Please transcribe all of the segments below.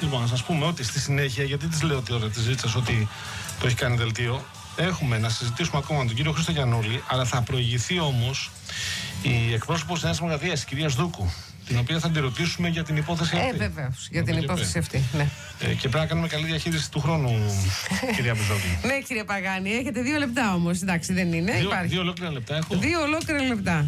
Λοιπόν, να σας πούμε ότι στη συνέχεια, γιατί της λέω τώρα της Ρίτσας ότι το έχει κάνει δελτίο, έχουμε να συζητήσουμε ακόμα με τον κύριο Χρήστο Γιαννούλη, αλλά θα προηγηθεί όμως η εκπρόσωπος της Νέας Δημοκρατίας, η κυρία Σδούκου, την οποία θα την ρωτήσουμε για την υπόθεση αυτή. Βεβαίως, για την υπόθεση αυτή. Ναι. Και πρέπει να κάνουμε καλή διαχείριση του χρόνου, κυρία Μπουζόκη. Ναι, κύριε Παγάνη, έχετε 2 λεπτά όμως. Εντάξει, δεν είναι. Δύο ολόκληρα λεπτά έχω. 2 ολόκληρα λεπτά.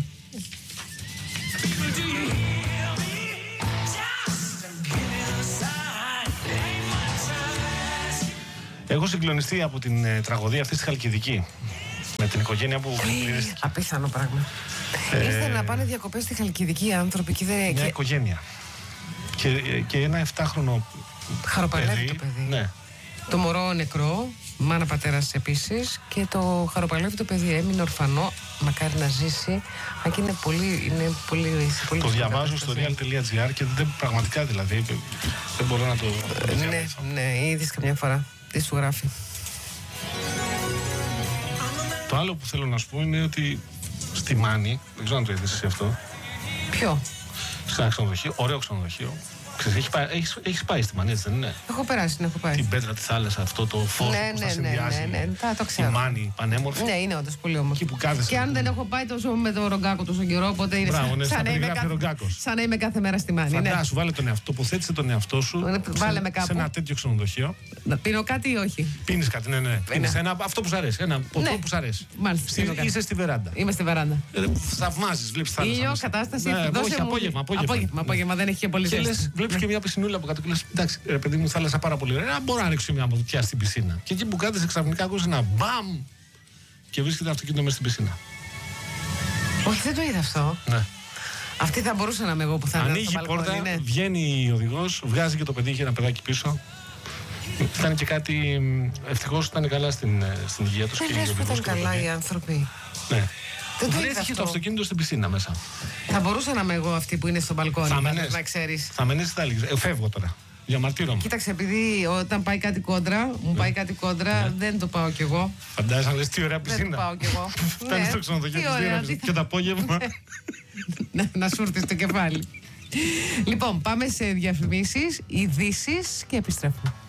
Έχω συγκλονιστεί από την τραγωδία αυτή στη Χαλκιδική. Με την οικογένεια που κληρίστηκε. Απίθανο πράγμα. Ήρθαν να πάνε διακοπές στη Χαλκιδική οι άνθρωποι και δεν. Μια οικογένεια. Και ένα 7χρονο. Χαροπαλεύτο παιδί. Ναι. Το μωρό νεκρό, μάνα πατέρας επίσης, και το χαροπαλεύτο παιδί έμεινε ορφανό. Μακάρι να ζήσει. Αν και είναι πολύ. Το διαβάζω στο real.gr και πραγματικά δηλαδή δεν μπορώ να το. Ναι, είδες καμιά φορά. Τι σου γράφει. Το άλλο που θέλω να σου πω είναι ότι στη Μάνη, δεν ξέρω αν το είδες εσύ αυτό. Ποιο? Σε ένα ξενοδοχείο, ωραίο ξενοδοχείο. Ξέρεις, έχεις πάει στη Μάνη, έτσι δεν είναι? Έχω περάσει, έχω πάει. Την πέτρα τη θάλασσα, αυτό το φως που θα συνδυάζει. Ναι, το ξέρω. Η Μάνη, πανέμορφη. Ναι, είναι όντως πολύ όμορφη. Εκεί που κάθεσαι. Και αν δεν έχω πάει τόσο με τον Ρογκάκο τόσο καιρό, οπότε είναι σαν να είμαι κάθε μέρα στη Μάνη. Φαντάσου, βάλε τον εαυτό, τοποθέτησε τον εαυτό σου σε ένα τέτοιο ξενοδοχείο. Να πίνω κάτι ή όχι? Πίνεις κάτι, ναι. Πίνεις αυτό που σου αρέσει. Ένα ποτό που σου αρέσει. Μάλιστα. Είσαι στη βεράντα. Είμαι στη βεράντα. Θαυμάζεις, βλέπεις θάλασσα. Ήλιο, κατάσταση. Όχι, απόγευμα, δεν έχει και πολύ ζέστη. Βλέπεις και μια πισινούλα από κάτω και λες, εντάξει, ρε παιδί μου, θάλασσα πάρα πολύ ωραία. Μπορώ να ρίξω μια βουτιά στην πισίνα. Και εκεί που κάθεσαι ξαφνικά ακούς ένα μπαμ και βρίσκεται αυτοκίνητο μέσα στην πισίνα. Όχι, δεν το είδα αυτό. Ναι. Αυτή θα μπορούσα να είμαι εγώ που θα ανοίγει η πόρτα, βγαίνει ο οδηγός, βγάζει και το παιδί, είχε ένα παιδάκι πίσω. Ήταν και κάτι. Ευτυχώς ήταν καλά στην υγεία του. Δεν λες που ήταν καλά οι άνθρωποι. Ναι. Βρέθηκε το αυτοκίνητο στην πισίνα μέσα. Θα μπορούσα να είμαι εγώ αυτή που είναι στο μπαλκόνι, να ξέρεις. Θα μενείς, θα έλεγες. Φεύγω τώρα. Διαμαρτύρομαι. Κοίταξε, επειδή όταν πάει κάτι κόντρα, πάει κάτι κόντρα, δεν το πάω κι εγώ. Φαντάζεσαι να λες τι ωραία πισίνα. Δεν το πάω κι εγώ. Φτάνεις στο ξενοδοχείο και το απόγευμα. Να σου έρθει στο κεφάλι. Λοιπόν, πάμε σε διαφημίσεις, ειδήσεις και επιστρέφουμε.